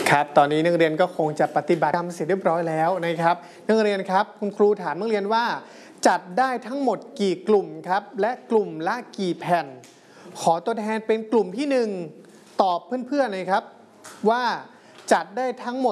ครับตอนนี้นักเรียนก็คงจะปฏิบัติกรรมเสร็จเรียบร้อยแล้วนะครับนักเรียนครับคุณครูถามนักเรียนว่าจัดได้ทั้งหมดกี่กลุ่มครับและกลุ่มละกี่แผ่นขอตัวแทนเป็นกลุ่มที่1ตอบเพื่อนๆเลยครับว่าจัดได้ทั้งหมด